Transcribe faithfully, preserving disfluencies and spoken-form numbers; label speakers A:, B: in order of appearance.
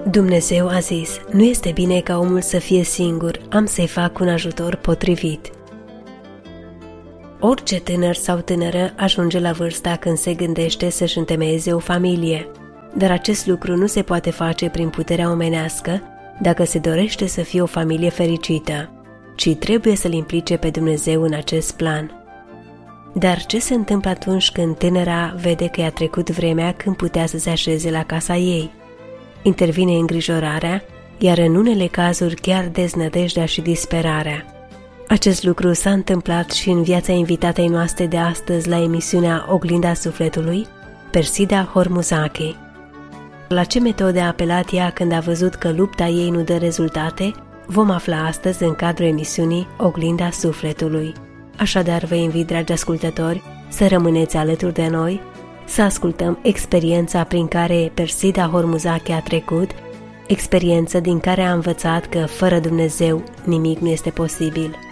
A: Dumnezeu a zis, nu este bine ca omul să fie singur, am să-i fac un ajutor potrivit. Orice tânăr sau tânără ajunge la vârsta când se gândește să-și întemeieze o familie, dar acest lucru nu se poate face prin puterea omenească dacă se dorește să fie o familie fericită, ci trebuie să-L implice pe Dumnezeu în acest plan. Dar ce se întâmplă atunci când tânăra vede că i-a trecut vremea când putea să se așeze la casa ei? Intervine îngrijorarea, iar în unele cazuri chiar deznădejdea și disperarea. Acest lucru s-a întâmplat și în viața invitatei noastre de astăzi la emisiunea Oglinda Sufletului, Persida Hormuzaki. La ce metode a apelat ea când a văzut că lupta ei nu dă rezultate, vom afla astăzi în cadrul emisiunii Oglinda Sufletului. Așadar, vă invit, dragi ascultători, să rămâneți alături de noi, să ascultăm experiența prin care Persida Hormuzaki a trecut, experiență din care a învățat că fără Dumnezeu nimic nu este posibil.